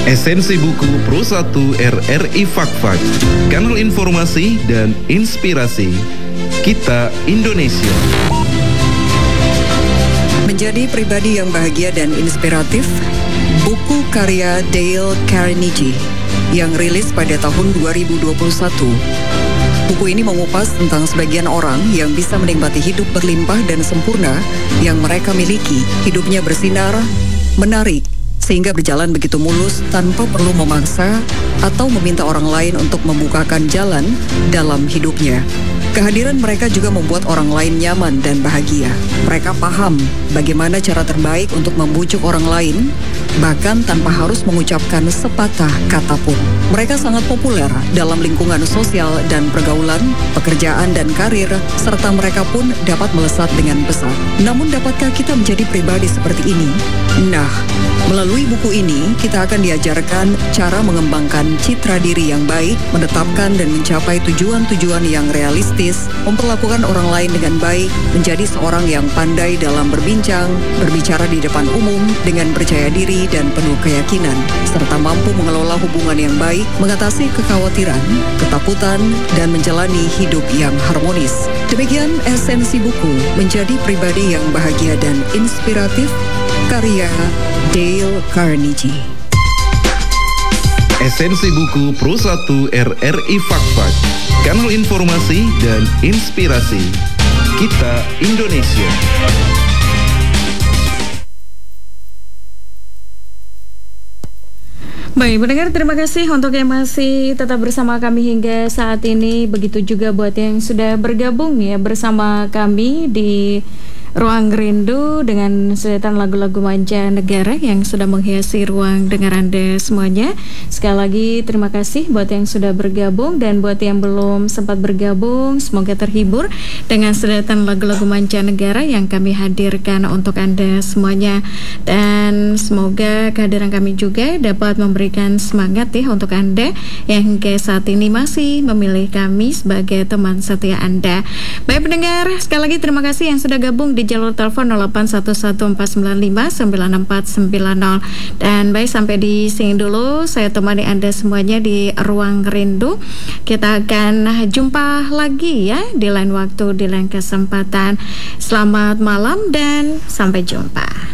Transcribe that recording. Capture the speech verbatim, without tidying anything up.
Esensi Buku Pro satu R R I Fakfak, kanal informasi dan inspirasi kita Indonesia. Menjadi pribadi yang bahagia dan inspiratif, buku karya Dale Carnegie yang rilis pada tahun dua ribu dua puluh satu. Buku ini mengupas tentang sebagian orang yang bisa menikmati hidup berlimpah dan sempurna yang mereka miliki. Hidupnya bersinar, menarik, sehingga berjalan begitu mulus tanpa perlu memaksa atau meminta orang lain untuk membukakan jalan dalam hidupnya. Kehadiran mereka juga membuat orang lain nyaman dan bahagia. Mereka paham bagaimana cara terbaik untuk membujuk orang lain, bahkan tanpa harus mengucapkan sepatah kata pun. Mereka sangat populer dalam lingkungan sosial dan pergaulan, pekerjaan dan karir, serta mereka pun dapat melesat dengan pesat. Namun dapatkah kita menjadi pribadi seperti ini? Nah, melalui buku ini kita akan diajarkan cara mengembangkan citra diri yang baik, menetapkan dan mencapai tujuan-tujuan yang realistis, memperlakukan orang lain dengan baik, menjadi seorang yang pandai dalam berbincang, berbicara di depan umum dengan percaya diri dan penuh keyakinan, serta mampu mengelola hubungan yang baik, mengatasi kekhawatiran, ketakutan, dan menjalani hidup yang harmonis. Demikian esensi buku Menjadi Pribadi yang Bahagia dan Inspiratif, karya Dale Carnegie. Esensi Buku Pro satu R R I Fakfak, kanal informasi dan inspirasi kita Indonesia. Baik, pendengar, terima kasih untuk yang masih tetap bersama kami hingga saat ini. Begitu juga buat yang sudah bergabung ya bersama kami di Ruang Rindu dengan sedetan lagu-lagu mancanegara yang sudah menghiasi ruang dengar Anda semuanya. Sekali lagi terima kasih buat yang sudah bergabung, dan buat yang belum sempat bergabung, semoga terhibur dengan sedetan lagu-lagu mancanegara yang kami hadirkan untuk Anda semuanya. Dan semoga kehadiran kami juga dapat memberikan semangat ya untuk Anda yang hingga saat ini masih memilih kami sebagai teman setia Anda. Baik pendengar, sekali lagi terima kasih yang sudah gabung di jalur telepon nol delapan satu satu empat sembilan lima sembilan empat sembilan nol. Dan baik, sampai di sini dulu saya temani Anda semuanya di Ruang Rindu. Kita akan jumpa lagi ya di lain waktu, di lain kesempatan. Selamat malam dan sampai jumpa.